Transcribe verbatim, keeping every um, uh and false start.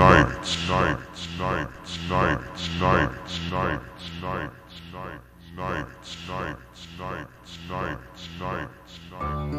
nights, nights, nights, nights, nights, nights, nights, nights, nights, nights, nights, nights, nights, nights.